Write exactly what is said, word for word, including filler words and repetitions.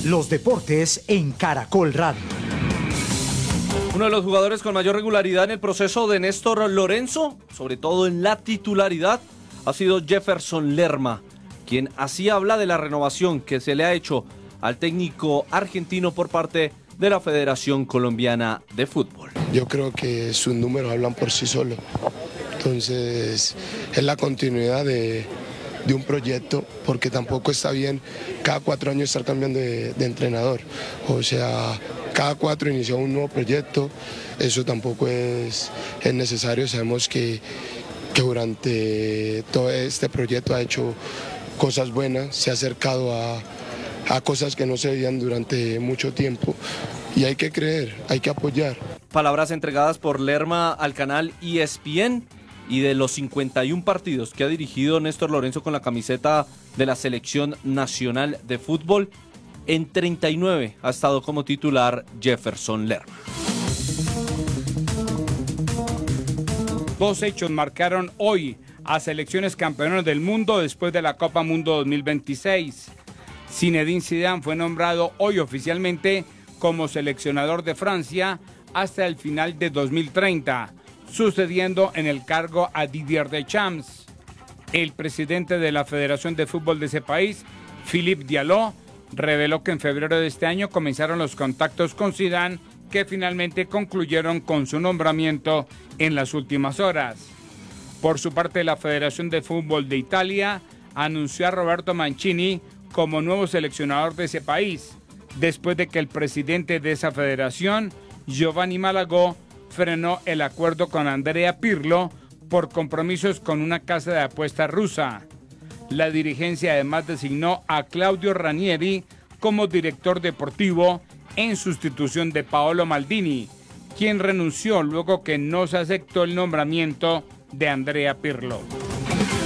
Los deportes en Caracol Radio. Uno de los jugadores con mayor regularidad en el proceso de Néstor Lorenzo, sobre todo en la titularidad, ha sido Jefferson Lerma, quien así habla de la renovación que se le ha hecho al técnico argentino por parte de la Federación Colombiana de Fútbol. Yo creo que sus números hablan por sí solos. Entonces, es la continuidad de, de un proyecto, porque tampoco está bien cada cuatro años estar cambiando de, de entrenador. O sea, cada cuatro inicia un nuevo proyecto, eso tampoco es, es necesario. Sabemos que, que durante todo este proyecto ha hecho cosas buenas, se ha acercado a, a cosas que no se veían durante mucho tiempo, y hay que creer, hay que apoyar. Palabras entregadas por Lerma al canal E S P N, y de los cincuenta y un partidos que ha dirigido Néstor Lorenzo con la camiseta de la Selección Nacional de Fútbol, en treinta y nueve ha estado como titular Jefferson Lerma. Dos hechos marcaron hoy a selecciones campeonas del mundo después de la Copa Mundo dos mil veintiséis. Zinedine Zidane fue nombrado hoy oficialmente como seleccionador de Francia hasta el final de dos mil treinta, sucediendo en el cargo a Didier Deschamps. El presidente de la Federación de Fútbol de ese país, Philippe Diallo, reveló que en febrero de este año comenzaron los contactos con Zidane, que finalmente concluyeron con su nombramiento en las últimas horas. Por su parte, la Federación de Fútbol de Italia anunció a Roberto Mancini como nuevo seleccionador de ese país, después de que el presidente de esa federación, Giovanni Malagò, frenó el acuerdo con Andrea Pirlo por compromisos con una casa de apuestas rusa. La dirigencia además designó a Claudio Ranieri como director deportivo en sustitución de Paolo Maldini, quien renunció luego que no se aceptó el nombramiento de Andrea Pirlo.